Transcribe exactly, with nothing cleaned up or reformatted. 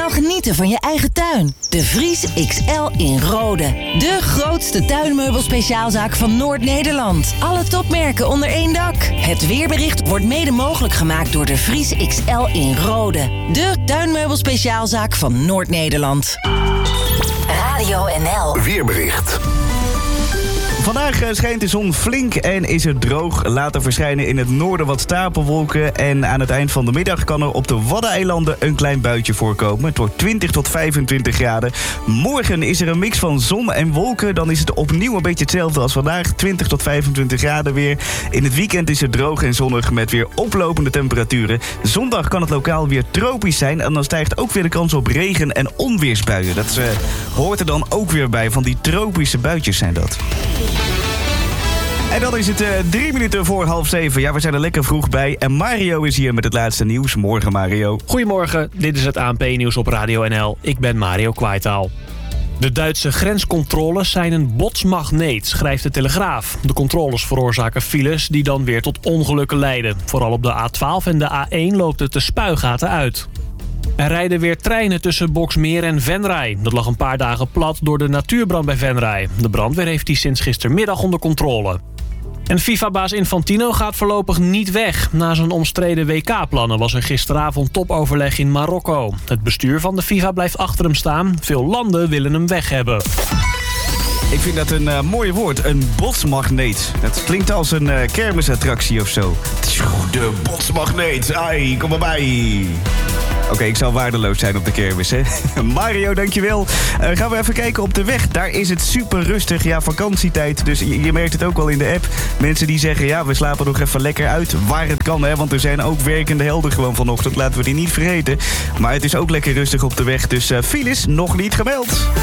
snel genieten van je eigen tuin. De Vries X L in Rode. De grootste tuinmeubelspeciaalzaak van Noord-Nederland. Alle topmerken onder één dak. Het weerbericht wordt mede mogelijk gemaakt door de Vries X L in Rode. De tuinmeubelspeciaalzaak van Noord-Nederland. Radio N L. Weerbericht. Vandaag schijnt de zon flink en is het droog. Later verschijnen in het noorden wat stapelwolken. En aan het eind van de middag kan er op de Waddeneilanden een klein buitje voorkomen. Het wordt twintig tot vijfentwintig graden. Morgen is er een mix van zon en wolken. Dan is het opnieuw een beetje hetzelfde als vandaag. twintig tot vijfentwintig graden weer. In het weekend is het droog en zonnig met weer oplopende temperaturen. Zondag kan het lokaal weer tropisch zijn. En dan stijgt ook weer de kans op regen- en onweersbuien. Dat uh, hoort er dan ook weer bij. Van die tropische buitjes zijn dat. En dan is het uh, drie minuten voor half zeven. Ja, we zijn er lekker vroeg bij. En Mario is hier met het laatste nieuws. Morgen, Mario. Goedemorgen, dit is het A N P-nieuws op Radio N L. Ik ben Mario Kwaitaal. De Duitse grenscontroles zijn een botsmagneet, schrijft de Telegraaf. De controles veroorzaken files die dan weer tot ongelukken leiden. Vooral op de A twaalf en de A één loopt het de spuigaten uit. Er rijden weer treinen tussen Boxmeer en Venray. Dat lag een paar dagen plat door de natuurbrand bij Venray. De brandweer heeft die sinds gistermiddag onder controle. En FIFA-baas Infantino gaat voorlopig niet weg. Na zijn omstreden W K-plannen was er gisteravond topoverleg in Marokko. Het bestuur van de FIFA blijft achter hem staan. Veel landen willen hem weg hebben. Ik vind dat een uh, mooi woord, een botsmagneet. Dat klinkt als een uh, kermisattractie of zo. De botsmagneet, ai, kom erbij. Oké, okay, ik zal waardeloos zijn op de kermis, hè. Mario, dankjewel. Uh, gaan we even kijken op de weg. Daar is het super rustig. Ja, vakantietijd. Dus je, je merkt het ook wel in de app. Mensen die zeggen, ja, we slapen nog even lekker uit. Waar het kan, hè. Want er zijn ook werkende helden gewoon vanochtend. Laten we die niet vergeten. Maar het is ook lekker rustig op de weg. Dus uh, files nog niet gemeld.